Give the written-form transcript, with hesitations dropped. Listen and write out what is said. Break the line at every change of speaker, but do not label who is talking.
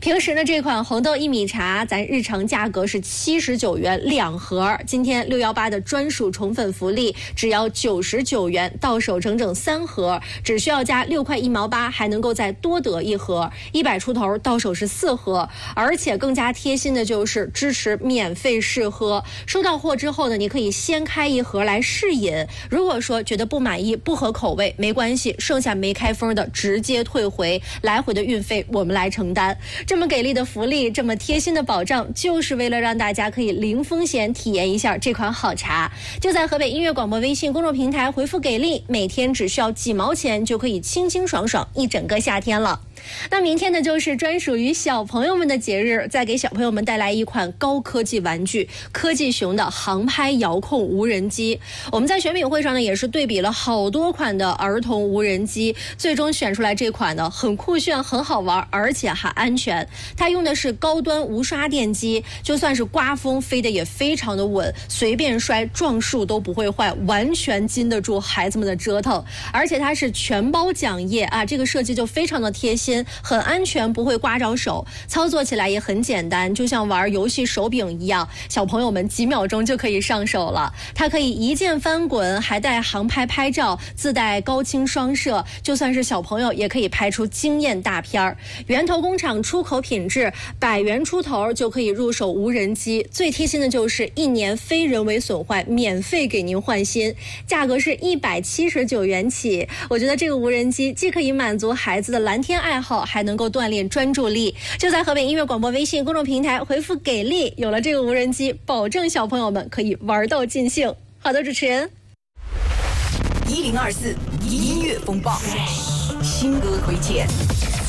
平时呢，这款红豆薏米茶咱日常价格是79元2盒，今天618的专属宠粉福利，只要99元到手整整3盒，只需要加6块1毛8，还能够再多得1盒，100出头到手是4盒，而且更加贴心的就是支持免费试喝。收到货之后呢，你可以先开1盒来试饮，如果说觉得不满意、不合口味，没关系，剩下没开封的直接退回，来回的运费我们来承担。这么给力的福利，这么贴心的保障，就是为了让大家可以零风险体验一下这款好茶。就在河北音乐广播微信公众平台回复给力，每天只需要几毛钱就可以清清爽爽一整个夏天了。那明天呢，就是专属于小朋友们的节日，再给小朋友们带来一款高科技玩具——科技熊的航拍遥控无人机。我们在选品会上呢，也是对比了好多款的儿童无人机，最终选出来这款呢，很酷炫、很好玩，而且还安全。它用的是高端无刷电机，就算是刮风，飞得也非常的稳，随便摔撞树都不会坏，完全经得住孩子们的折腾。而且它是全包奖叶啊，这个设计就非常的贴心。很安全，不会刮着手，操作起来也很简单，就像玩游戏手柄一样，小朋友们几秒钟就可以上手了。它可以一键翻滚，还带航拍拍照，自带高清双摄，就算是小朋友也可以拍出惊艳大片儿。源头工厂出口品质，100元出头就可以入手无人机。最贴心的就是1年非人为损坏，免费给您换新，价格是179元起。我觉得这个无人机既可以满足孩子的蓝天爱好，还能够锻炼专注力。就在河北音乐广播微信公众平台回复给力，有了这个无人机，保证小朋友们可以玩到尽兴。好的，主持人
1024音乐风暴新歌推荐。